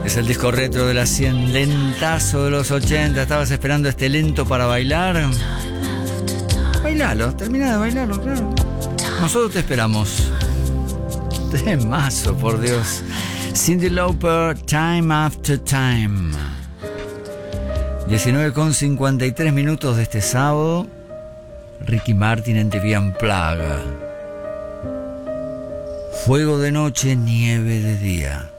Es el disco retro de las 100, lentazo de los 80. ¿Estabas esperando este lento para bailar? Bailalo, termina de bailarlo, claro. Nosotros te esperamos. Temazo, por Dios. Cyndi Lauper, Time After Time. 19:53 minutos de este sábado. Ricky Martin en TV Unplugged. Fuego de noche, nieve de día.